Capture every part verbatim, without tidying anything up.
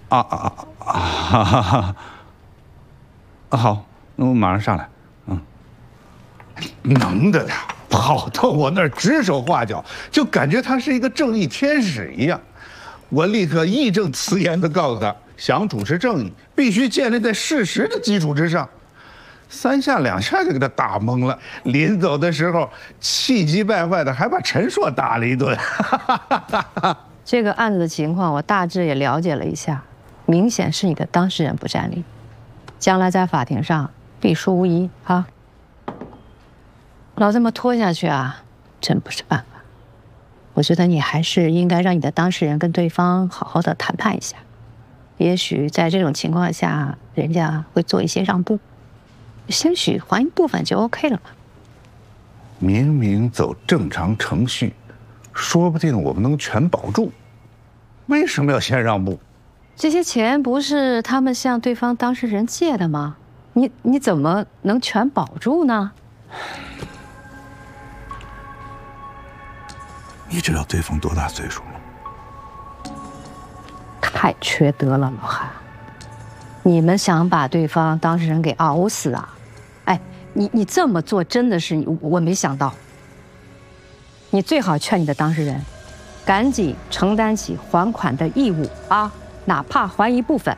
啊啊啊啊！啊好，那我马上上来。嗯，能的呢，跑到我那儿指手画脚，就感觉他是一个正义天使一样。我立刻义正辞严地告诉他，想主持正义，必须建立在事实的基础之上。三下两下就给他打懵了，临走的时候气急败坏的，还把陈硕打了一顿。 这个案子的情况我大致也了解了一下，明显是你的当事人不占理，将来在法庭上必输无疑啊！老这么拖下去啊，真不是办法。我觉得你还是应该让你的当事人跟对方好好的谈判一下，也许在这种情况下，人家会做一些让步。兴许还一部分就 OK 了嘛。 明明走正常程序，说不定我们能全保住，为什么要先让步？ 这些钱不是他们向对方当事人借的吗？你你怎么能全保住呢？ 你知道对方多大岁数吗？ 太缺德了，老韩！你们想把对方当事人给熬死啊？哎，你你这么做真的是我没想到。你最好劝你的当事人，赶紧承担起还款的义务啊，哪怕还一部分。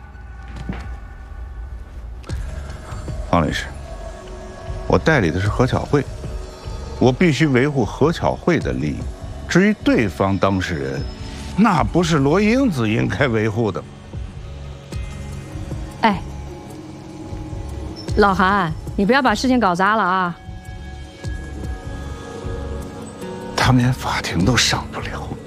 方律师，我代理的是何巧慧，我必须维护何巧慧的利益。至于对方当事人，那不是罗英子应该维护的。 哎，老韩，你不要把事情搞砸了啊！ 他们连法庭都上不了。